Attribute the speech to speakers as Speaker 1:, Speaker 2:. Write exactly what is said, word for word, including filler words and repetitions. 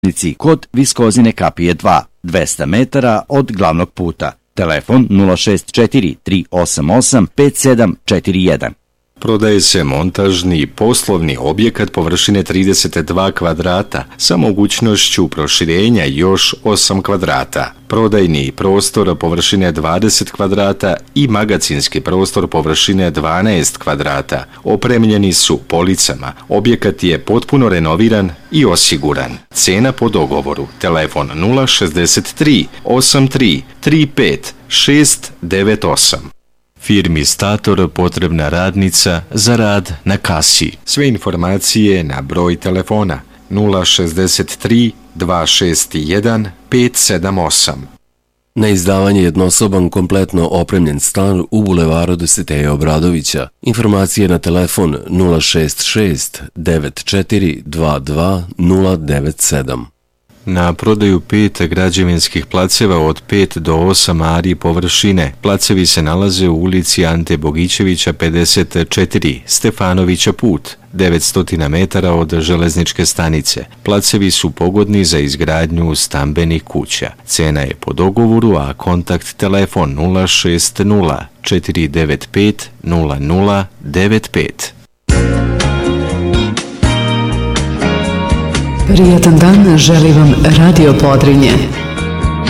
Speaker 1: kod Viskozine kapije dva, dvesta metara od glavnog puta. Telefon nula šest četiri tri osam osam pet sedam četiri jedan.
Speaker 2: Prodaje se montažni poslovni objekat površine trideset dva kvadrata sa mogućnošću proširenja još osam kvadrata. Prodajni prostor površine dvadeset kvadrata i magacinski prostor površine dvanaest kvadrata. Opremljeni su policama. Objekat je potpuno renoviran i osiguran. Cena po dogovoru. Telefon nula šezdeset tri osam tri tri pet šest devet osam. Firmi Stator potrebna radnica za rad na kasi. Sve informacije na broj telefona nula šezdeset tri dva šest jedan pet sedam osam.
Speaker 3: Na izdavanje jednosoban kompletno opremljen stan u bulevaru Dositeja Obradovića. Informacije na telefon nula šest šest devet četiri dva dva nula devet sedam.
Speaker 2: Na prodaju pet građevinskih placeva od pet do osam ari površine. Placevi se nalaze u ulici Ante Bogićevića pedeset četiri, Stefanovića put, devetsto metara od železničke stanice. Placevi su pogodni za izgradnju stambenih kuća. Cena je po dogovoru, a kontakt telefon nula šest nula četiri devet pet nula nula devet pet.
Speaker 4: Prijatan dan želi vam Radio Podrinje.